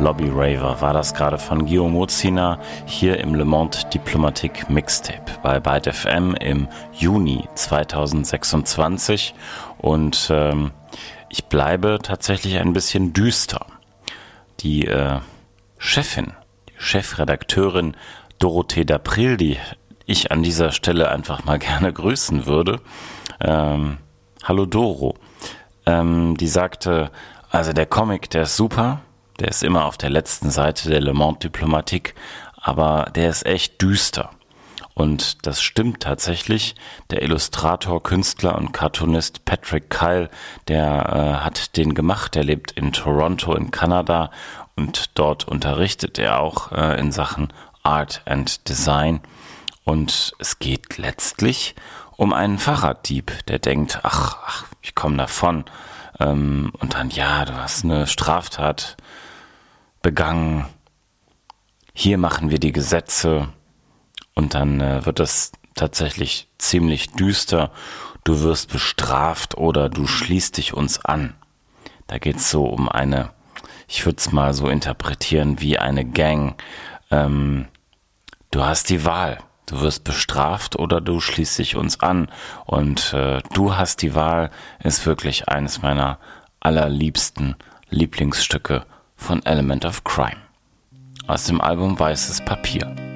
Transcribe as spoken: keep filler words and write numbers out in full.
Lobby Raver war das gerade von Guillaume Mozina hier im Le Monde Diplomatique Mixtape bei Byte F M im Juni zweitausendsechsundzwanzig und ähm, ich bleibe tatsächlich ein bisschen düster. Die äh, Chefin, die Chefredakteurin Dorothee d'April, die ich an dieser Stelle einfach mal gerne grüßen würde, ähm, hallo Doro, ähm, die sagte, also der Comic, der ist super, der ist immer auf der letzten Seite der Le Monde Diplomatique, aber der ist echt düster. Und das stimmt tatsächlich. Der Illustrator, Künstler und Cartoonist Patrick Kyle, der äh, hat den gemacht. Der lebt in Toronto in Kanada und dort unterrichtet er auch äh, in Sachen Art and Design. Und es geht letztlich um einen Fahrraddieb, der denkt, ach, ach ich komme davon. Ähm, und dann, ja, du hast eine Straftat begangen. Hier machen wir die Gesetze. Und dann äh, wird es tatsächlich ziemlich düster. Du wirst bestraft oder du schließt dich uns an. Da geht es so um eine, ich würde es mal so interpretieren wie eine Gang. Ähm, du hast die Wahl. Du wirst bestraft oder du schließt dich uns an. Und äh, du hast die Wahl ist wirklich eines meiner allerliebsten Lieblingsstücke von Element of Crime. Aus dem Album Weißes Papier.